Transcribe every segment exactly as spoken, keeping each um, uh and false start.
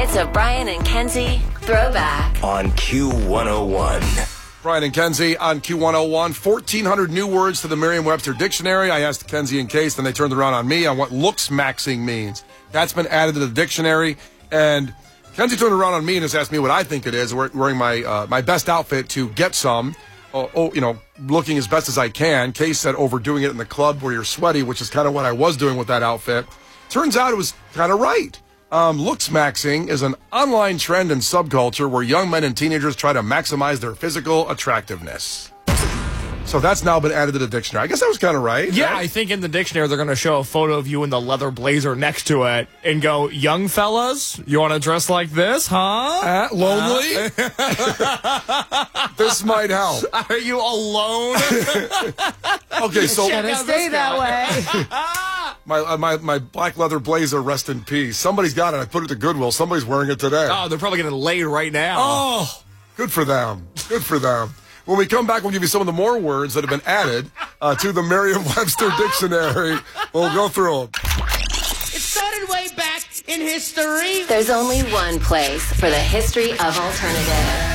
It's a Brian and Kenzie throwback on Q one oh one. Brian and Kenzie on Q one oh one. fourteen hundred new words to the Merriam-Webster dictionary. I asked Kenzie and Case, then they turned around on me on what looks maxing means. That's been added to the dictionary. And Kenzie turned around on me and has asked me what I think it is, wearing my uh, my best outfit to get some. Oh, oh, you know, looking as best as I can. Case said overdoing it in the club where you're sweaty, which is kind of what I was doing with that outfit. Turns out it was kind of right. Um, looks maxing is an online trend and subculture where young men and teenagers try to maximize their physical attractiveness. So that's now been added to the dictionary. I guess that was kind of right. Yeah, right? I think in the dictionary they're going to show a photo of you in the leather blazer next to it and go, young fellas, you want to dress like this, huh? Uh, lonely? Uh. This might help. Are you alone? Okay, so... Gonna stay that way. My, uh, my my black leather blazer, rest in peace. Somebody's got it. I put it to Goodwill. Somebody's wearing it today. Oh, they're probably getting laid right now. Oh, good for them. Good for them. When we come back, we'll give you some of the more words that have been added uh, to the Merriam-Webster dictionary. We'll go through them. It started way back in history. There's only one place for the history of alternative.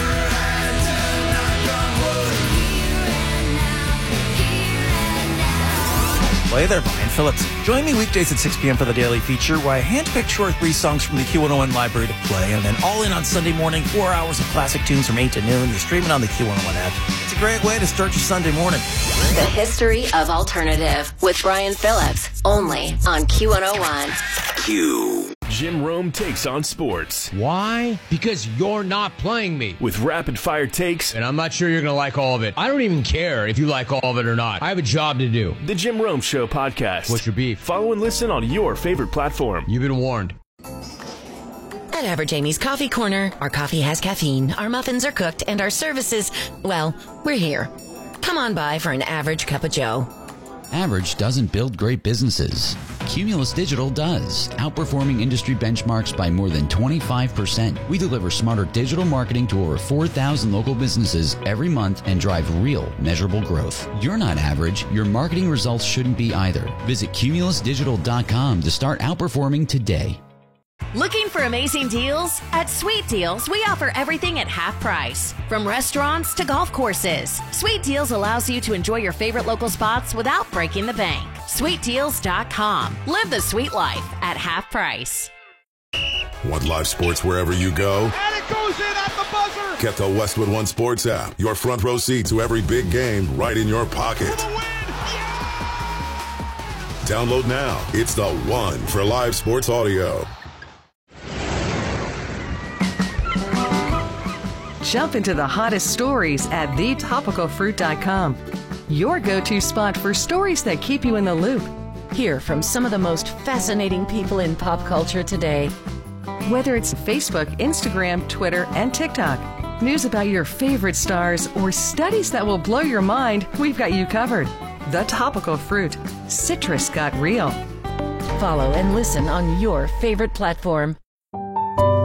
Hey there, Brian Phillips. Join me weekdays at six p.m. for the Daily Feature, where I handpick short three songs from the Q one oh one library to play, and then all in on Sunday morning, four hours of classic tunes from eight to noon. You're streaming on the Q one oh one app. It's a great way to start your Sunday morning. The history of alternative with Brian Phillips, only on Q one oh one. Q. Jim Rome takes on sports. Why? Because you're not playing me. With rapid-fire takes. And I'm not sure you're going to like all of it. I don't even care if you like all of it or not. I have a job to do. The Jim Rome Show podcast. What's your beef? Follow and listen on your favorite platform. You've been warned. At Average Amy's Coffee Corner, our coffee has caffeine, our muffins are cooked, and our services, well, we're here. Come on by for an average cup of joe. Average doesn't build great businesses. Cumulus Digital does, outperforming industry benchmarks by more than twenty-five percent. We deliver smarter digital marketing to over four thousand local businesses every month and drive real, measurable growth. You're not average. Your marketing results shouldn't be either. Visit cumulus digital dot com to start outperforming today. Looking for amazing deals? At Sweet Deals, we offer everything at half price. From restaurants to golf courses, Sweet Deals allows you to enjoy your favorite local spots without breaking the bank. sweet deals dot com. Live the sweet life at half price. Want live sports wherever you go? And it goes in at the buzzer! Get the Westwood One Sports app. Your front row seat to every big game right in your pocket. For the win! Yeah! Download now. It's the one for live sports audio. Jump into the hottest stories at the topical fruit dot com. Your go-to spot for stories that keep you in the loop. Hear from some of the most fascinating people in pop culture today. Whether it's Facebook, Instagram, Twitter, and TikTok, news about your favorite stars, or studies that will blow your mind, we've got you covered. The Topical Fruit. Citrus got real. Follow and listen on your favorite platform.